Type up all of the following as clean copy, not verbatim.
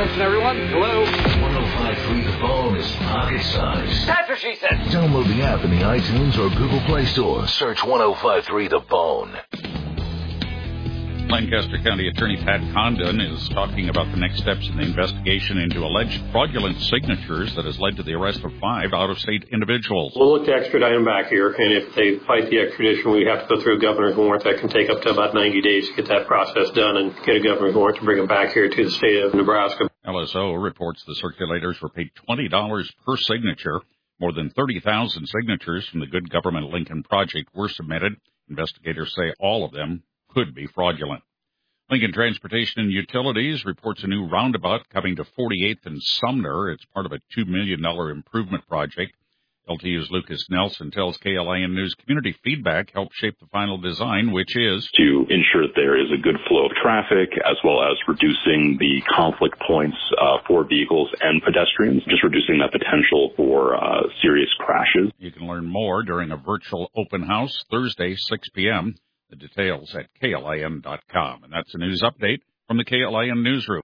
Attention, everyone. Hello. 105.3 The Bone is pocket size. That's what she said. Download the app in the iTunes or Google Play Store. Search 105.3 The Bone. Lancaster County Attorney Pat Condon is talking about the next steps in the investigation into alleged fraudulent signatures that has led to the arrest of 5 out-of-state individuals. We'll look to extradite them back here, and if they fight the extradition, we have to go through a governor's warrant. That can take up to about 90 days to get that process done and get a governor's warrant to bring them back here to the state of Nebraska. LSO reports the circulators were paid $20 per signature. More than 30,000 signatures from the Good Government Lincoln Project were submitted. Investigators say all of them could be fraudulent. Lincoln Transportation and Utilities reports a new roundabout coming to 48th and Sumner. It's part of a $2 million improvement project. LTU's Lucas Nelson tells KLIN News community feedback helped shape the final design, which is to ensure that there is a good flow of traffic, as well as reducing the conflict points for vehicles and pedestrians, just reducing that potential for serious crashes. You can learn more during a virtual open house Thursday, 6 p.m. The details at KLIN.com. And that's a news update from the KLIN Newsroom.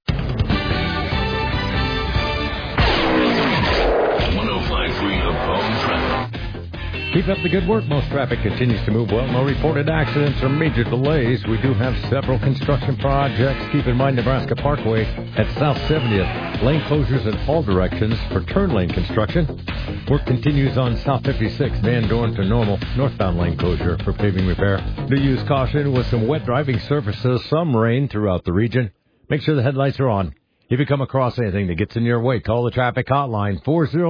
105.3 The Bone Traffic. Keep up the good work. Most traffic continues to move well. No reported accidents or major delays. We do have several construction projects. Keep in mind Nebraska Parkway at South 70th. Lane closures in all directions for turn lane construction. Work continues on South 56, Van Dorn to Normal. Northbound lane closure for paving repair. Do use caution with some wet driving surfaces, some rain throughout the region. Make sure the headlights are on. If you come across anything that gets in your way, call the traffic hotline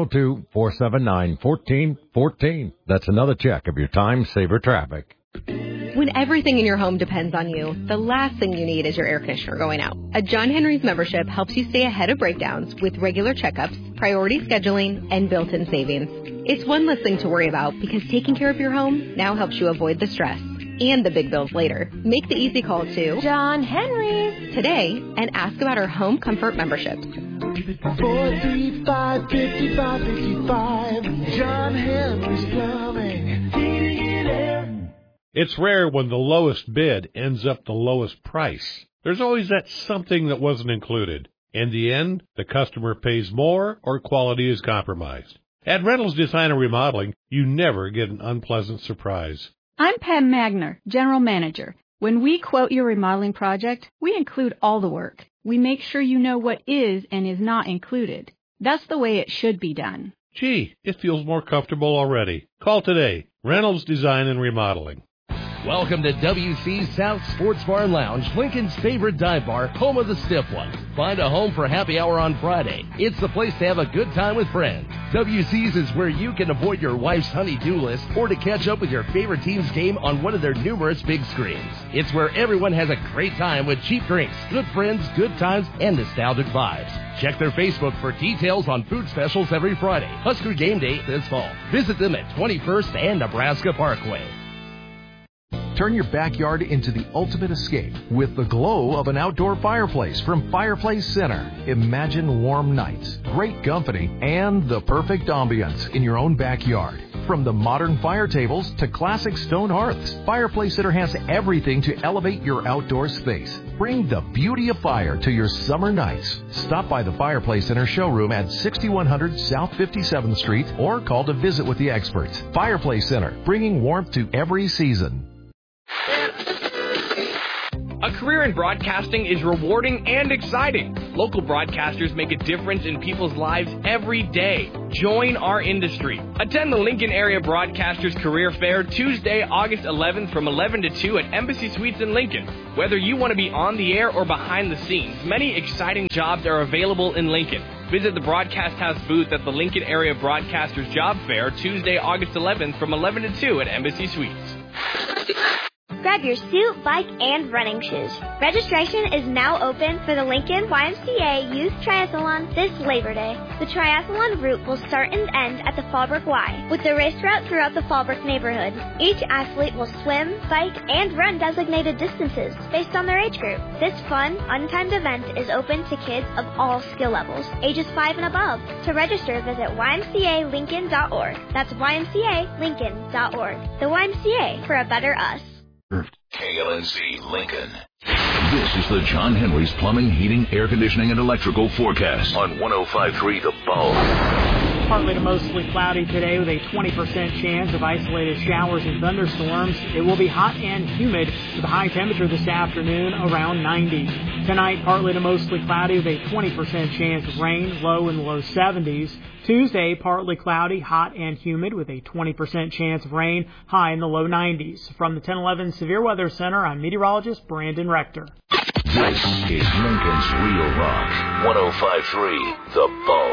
402-479-1414. That's another check of your time saver traffic. When everything in your home depends on you, the last thing you need is your air conditioner going out. A John Henry's membership helps you stay ahead of breakdowns with regular checkups, priority scheduling, and built-in savings. It's one less thing to worry about because taking care of your home now helps you avoid the stress and the big bills later. Make the easy call to John Henry's today and ask about our home comfort memberships. 435-5555, John Henry's Plumbing, heating and air. It's rare when the lowest bid ends up the lowest price. There's always that something that wasn't included. In the end, the customer pays more or quality is compromised. At Reynolds Design and Remodeling, you never get an unpleasant surprise. I'm Pam Magner, General Manager. When we quote your remodeling project, we include all the work. We make sure you know what is and is not included. That's the way it should be done. Gee, it feels more comfortable already. Call today. Reynolds Design and Remodeling. Welcome to WC's South Sports Bar and Lounge, Lincoln's favorite dive bar, home of the stiff one. Find a home for happy hour on Friday. It's the place to have a good time with friends. WC's is where you can avoid your wife's honey-do list or to catch up with your favorite team's game on one of their numerous big screens. It's where everyone has a great time with cheap drinks, good friends, good times, and nostalgic vibes. Check their Facebook for details on food specials every Friday. Husker Game Day this fall. Visit them at 21st and Nebraska Parkway. Turn your backyard into the ultimate escape with the glow of an outdoor fireplace from Fireplace Center. Imagine warm nights, great company, and the perfect ambience in your own backyard. From the modern fire tables to classic stone hearths, Fireplace Center has everything to elevate your outdoor space. Bring the beauty of fire to your summer nights. Stop by the Fireplace Center showroom at 6100 South 57th Street or call to visit with the experts. Fireplace Center, bringing warmth to every season. A career in broadcasting is rewarding and exciting. Local broadcasters make a difference in people's lives every day. Join our industry. Attend the Lincoln Area Broadcasters Career Fair Tuesday, August 11th from 11 to 2 at Embassy Suites in Lincoln. Whether you want to be on the air or behind the scenes, many exciting jobs are available in Lincoln. Visit the Broadcast House booth at the Lincoln Area Broadcasters Job Fair Tuesday, August 11th from 11 to 2 at Embassy Suites. Grab your suit, bike, and running shoes. Registration is now open for the Lincoln YMCA Youth Triathlon this Labor Day. The triathlon route will start and end at the Fallbrook Y, with the race route throughout the Fallbrook neighborhood. Each athlete will swim, bike, and run designated distances based on their age group. This fun, untimed event is open to kids of all skill levels, ages 5 and above. To register, visit ymcalincoln.org. That's ymcalincoln.org. The YMCA, for a better us. KLNC Lincoln. This is the John Henry's Plumbing, Heating, Air Conditioning, and Electrical forecast on 105.3 The Bone. Partly to mostly cloudy today with a 20% chance of isolated showers and thunderstorms. It will be hot and humid with a high temperature this afternoon around 90. Tonight, partly to mostly cloudy with a 20% chance of rain, low in the low 70s. Tuesday, partly cloudy, hot and humid with a 20% chance of rain, high in the low 90s. From the 1011 Severe Weather Center, I'm meteorologist Brandon Rector. This is Lincoln's Real Rock, 105.3 The Bone.